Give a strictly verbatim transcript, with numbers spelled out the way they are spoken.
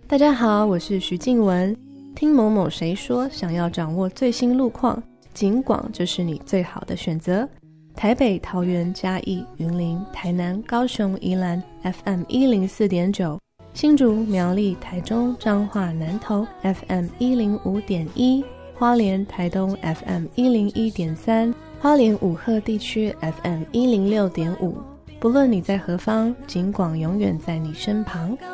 大家好，我是徐静雯。听某某谁说，想要掌握最新路况，警广就是你最好的选择。台北、桃园、嘉义、云林、台南、高雄、宜兰 F M 一零四点九，新竹、苗栗、台中、彰化、南投 F M 一零五点一，花莲、台东 F M 一零一点三，花莲武鹤地区 F M 一零六点五。不论你在何方，警广永远在你身旁。